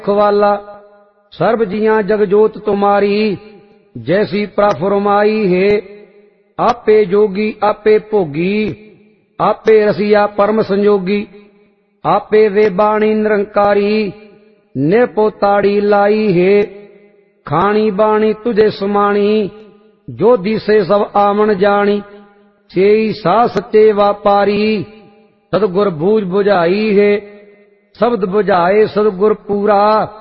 रखवाला। सर्व जियां जगजोत तुम्हारी, जैसी प्रफुरमाई है। आपे जोगी आपे भोगी, आपे रसिया परम संयोगी। आपे वे बाणी निरंकारी, निरपोताड़ी लाई है। खानी बाणी तुझे समाणी, जो दिसे सब आमन जानी। सेई सा सच्चे व्यापारी, सदगुर बूझ बुझाई है। शब्द बुझाए सदगुर पूरा,